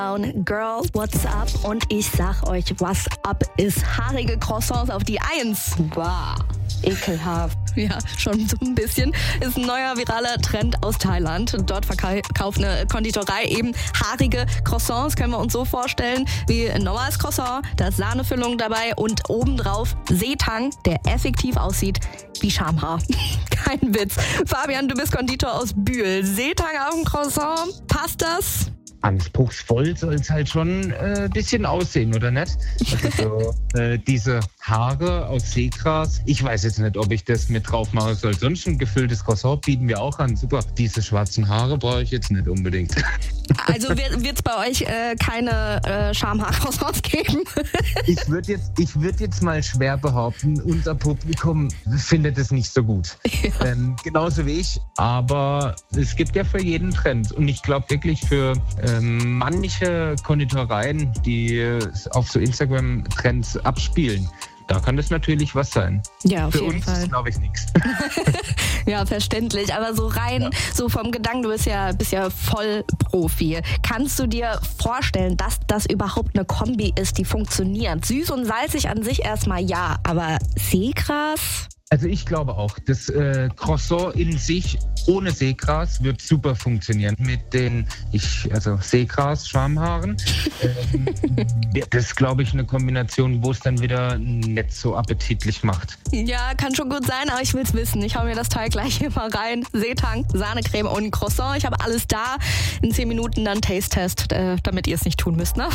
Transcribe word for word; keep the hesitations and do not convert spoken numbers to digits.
Girl, what's up? Und ich sag euch, was up ist haarige Croissants auf die Eins. Wow, ekelhaft. Ja, schon so ein bisschen. Ist ein neuer viraler Trend aus Thailand. Dort verkauft eine Konditorei eben haarige Croissants. Können wir uns so vorstellen wie ein normales Croissant. Da ist Sahnefüllung dabei und obendrauf Seetang, der effektiv aussieht wie Schamhaar. Kein Witz. Fabian, du bist Konditor aus Bühl. Seetang auf dem Croissant, passt das? Anspruchsvoll soll es halt schon ein äh, bisschen aussehen, oder nicht? Also so, äh, diese Haare aus Seegras. Ich weiß jetzt nicht, ob ich das mit drauf machen soll. Sonst ein gefülltes Croissant bieten wir auch an. Super. Diese schwarzen Haare brauche ich jetzt nicht unbedingt. Also wird es bei euch äh, keine äh, Schamhaar-Croissants geben? Ich würde jetzt, ich würd jetzt mal schwer behaupten, unser Publikum findet es nicht so gut. Ja. Ähm, genauso wie ich. Aber es gibt ja für jeden Trend. Und ich glaube wirklich für ähm, manche Konditoreien, die auf so Instagram-Trends abspielen, da kann das natürlich was sein. Ja, auf Für jeden uns Fall. ist, glaube ich, nichts. Ja, verständlich. Aber so rein, ja. so vom Gedanken, du bist ja, bist ja voll Profi. Kannst du dir vorstellen, dass das überhaupt eine Kombi ist, die funktioniert? Süß und salzig an sich erstmal ja, aber Seegras? Also ich glaube auch, das äh, Croissant in sich ohne Seegras wird super funktionieren. Mit den, ich also Seegras, Schamhaaren. Ähm, das ist, glaube ich, eine Kombination, wo es dann wieder nicht so appetitlich macht. Ja, kann schon gut sein, aber ich will es wissen. Ich hau mir das Teil gleich hier mal rein. Seetang, Sahnecreme und Croissant. Ich habe alles da. In zehn Minuten dann Taste-Test, äh, damit ihr es nicht tun müsst, ne?